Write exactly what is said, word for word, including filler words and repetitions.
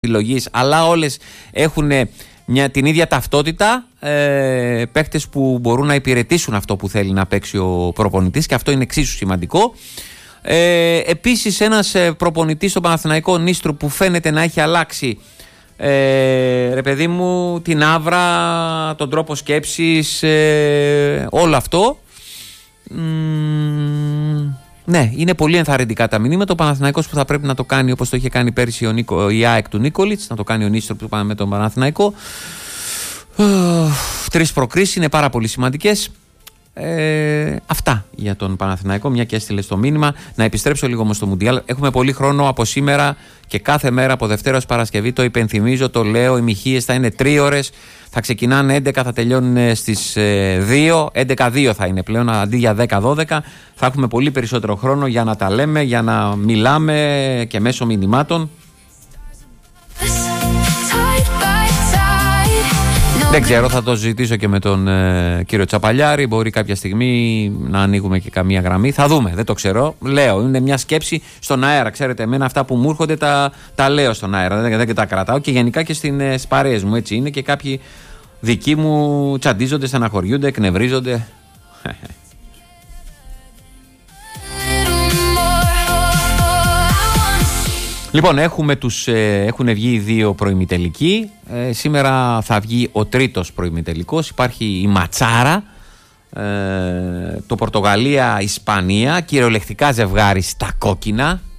επιλογής, αλλά όλες έχουν μια, την ίδια ταυτότητα, ε, παίκτες που μπορούν να υπηρετήσουν αυτό που θέλει να παίξει ο προπονητής, και αυτό είναι εξίσου σημαντικό. Ε, επίσης ένας προπονητής στον Παναθηναϊκό, Νίστρου, που φαίνεται να έχει αλλάξει ε, ρε παιδί μου, την άβρα, τον τρόπο σκέψης, ε, όλο αυτό. Μ, ναι, είναι πολύ ενθαρρυντικά τα μηνύματα. Ο Παναθηναϊκός που θα πρέπει να το κάνει όπως το είχε κάνει πέρυσι ο Νίκο, η ΑΕΚ του Νίκολιτς, να το κάνει ο Νίστρου που πάμε με τον Παναθηναϊκό. Τρεις προκρίσεις είναι πάρα πολύ σημαντικές. Ε, αυτά για τον Παναθηναϊκό, μια και έστειλε στο μήνυμα. Να επιστρέψω λίγο όμως στο Μουντιάλ. Έχουμε πολύ χρόνο από σήμερα και κάθε μέρα από Δευτέρα ως Παρασκευή. Το υπενθυμίζω, το λέω. Οι μοιχείες θα είναι τρεις ώρες. Θα ξεκινάνε έντεκα, θα τελειώνουν στις δύο. έντεκα δύο θα είναι πλέον αντί για δέκα δώδεκα. Θα έχουμε πολύ περισσότερο χρόνο για να τα λέμε, για να μιλάμε και μέσω μηνυμάτων. Δεν ξέρω, θα το συζητήσω και με τον ε, κύριο Τσαπαλιάρη. Μπορεί κάποια στιγμή να ανοίγουμε και καμία γραμμή. Θα δούμε, δεν το ξέρω. Λέω, είναι μια σκέψη στον αέρα. Ξέρετε, εμένα αυτά που μου έρχονται τα, τα λέω στον αέρα. Δεν, δεν τα κρατάω, και γενικά και στις παρέες μου έτσι είναι. Και κάποιοι δικοί μου τσαντίζονται, στεναχωριούνται, εκνευρίζονται. Λοιπόν, έχουμε τους, ε, έχουν βγει οι δύο προημιτελικοί. Ε, σήμερα θα βγει ο τρίτος προημιτελικός. Υπάρχει η ματσάρα, ε, το Πορτογαλία-Ισπανία, κυριολεκτικά ζευγάρι στα κόκκινα.